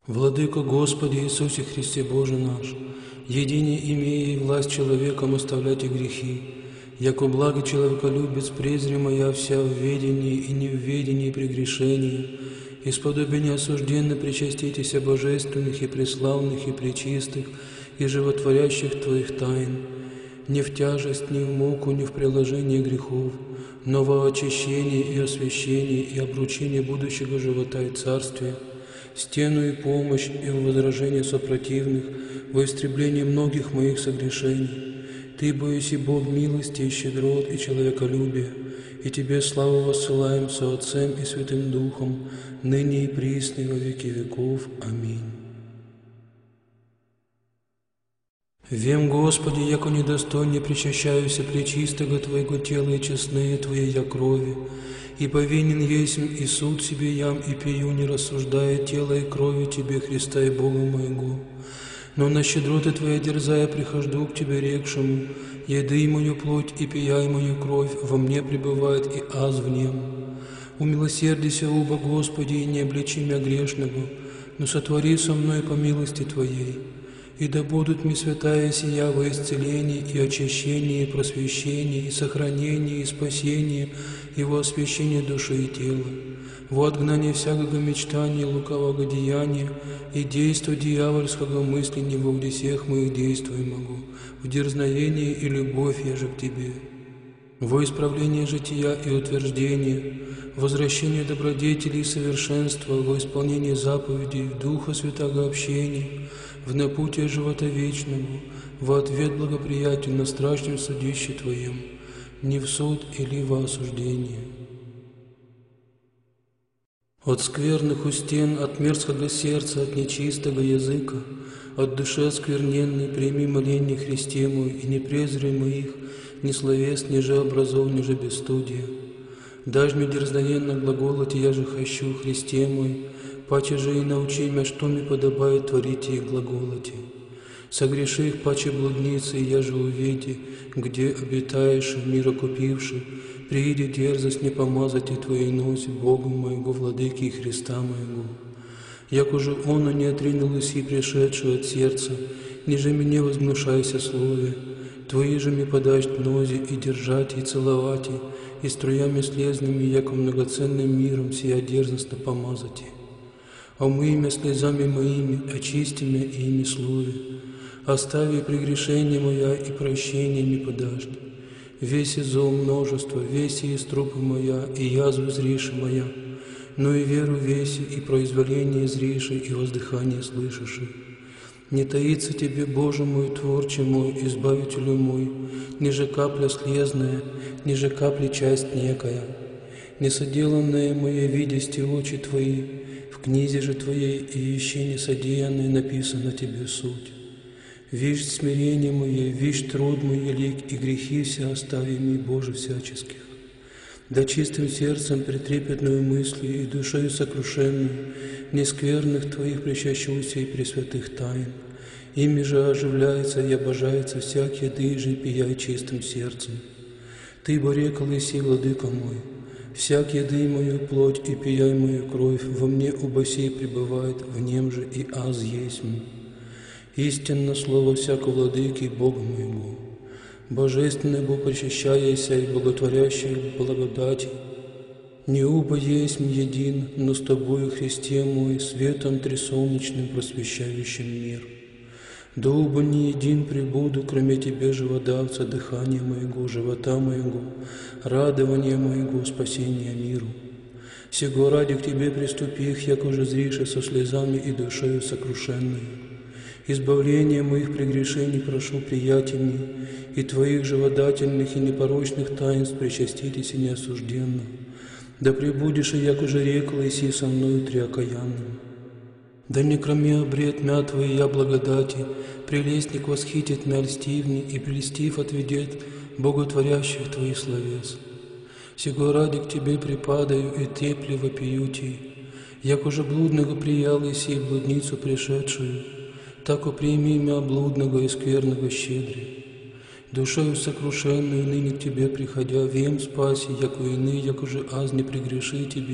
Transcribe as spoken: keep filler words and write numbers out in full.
Владыко Господи Иисусе Христе Боже наш, едине имея и власть человеком оставлять и грехи, яко благо человеколюбец презримо я вся в ведении и неведении прегрешения, исподобие неосужденно причаститеся божественных и преславных и пречистых и животворящих Твоих тайн, не в тяжесть, ни в муку, ни в приложение грехов, но во очищении и освящении и обручении будущего живота и царствия, стену и помощь и в возражение сопротивных, во истреблении многих моих согрешений. Ты, боись и Бог милости и щедрот и человеколюбия, и Тебе славу воссылаем со Отцем и Святым Духом, ныне и присно во веки веков. Аминь. Вем, Господи, яко недостойне причащаюся пречистого Твоего тела и честные Твоей я крови, и повинен есмь и суд себе ям и пию, не рассуждая тело и крови Тебе, Христа и Бога моего. Но на щедроты Твоя дерзая прихожду к Тебе рекшему, еды мою плоть и пияй мою кровь, во мне пребывает и аз в нем. Умилосердися, оба, Господи, и не обличи мя грешного, но сотвори со мной по милости Твоей. И да будут ми святая сия во исцелении и очищении, и просвещении, и сохранении, и спасении, и во освящении души и тела, во отгнание всякого мечтания, лукавого деяния, и действа дьявольского мысли не во всех моих действий могу, в дерзновении и любовь я же к Тебе, во исправление жития и утверждение, возвращение добродетелей и совершенства, во исполнение заповедей, Духа Святого общения, в напутие живота вечному, во ответ благоприятен на страшном судище Твоем, не в суд или во осуждение. От скверных у стен, от мерзкого сердца, от нечистого языка, от души оскверненной прими моление Христе мой, и не презри моих, ни словес, ни же образов, ни же бесстудия. Дашь мне дерзновенно глаголать, я же хочу, Христе мой, паче же и научи меня, что мне подобает творить их глаголоти. Согреши их, паче блудницы, и я же уведи, где обитаешь, мира купивший, прииди дерзость не помазать и Твоей носи, Богу моего, Владыки и Христа моего. Як уже оно не отринул иси пришедшую от сердца, ниже мне возгнушайся слове, Твои же мне подашь нози и держать, и целовать, и струями слезными, яко многоценным миром сия дерзостно помазать. Омы имя слезами моими, очисти меня ими слове, остави прегрешение моя и прощение ми подашь. Весь зло множество, весь и трупы моя, и язву зриши моя, но и веру веси, и произволение зриши, и воздыхание слышиши. Не таится Тебе, Боже мой, Творче мой, Избавителю мой, ниже капля слезная, ниже капли часть некая, несоделанное мое видести очи Твои, в книзе же Твоей и еще несодеянное написано Тебе суть. Вишь смирение мое, вишь труд мой елик, и грехи все остави ми, Боже, всяческих. Да чистым сердцем, претрепетную мыслью и душою сокрушенную, нескверных Твоих причащуся и пресвятых тайн. Ими же оживляется и обожается всякие дыжи, пияй чистым сердцем. Ты, борекал иси, Владыка мой, всяк еды мою плоть и пияй мою кровь, во мне оба сей пребывает, в нем же и аз есмь. Истинно слово всякого Владыки Бога моего, божественное Бог причащаяся и благотворящий благодати, не оба есмь един, но с Тобою, Христе мой, светом трисолнечным просвещающим мир. Да оба не един пребуду, кроме Тебе, живодавца, дыхания моего, живота моего, радования моего, спасения миру. Сего ради к Тебе приступих, як уже зрише со слезами и душою сокрушенной. Избавление моих прегрешений прошу приятельней, и Твоих живодательных и непорочных таинств причаститесь и неосужденно. Да пребудешь и як уже рекла иси со мною триокаянным. Да не кроме обред мя Твоей я благодати, прелестник восхитит мя льстивни, и прелестив отведет боготворящих Твоих словес. Сего ради к Тебе припадаю и тепле вопию Ти, як уже блудного приял иси блудницу пришедшую, так уприми мя блудного и скверного щедре. Душою сокрушенную ныне к Тебе приходя, вем спаси, яко иные, як уже аз не прегреши Тебе,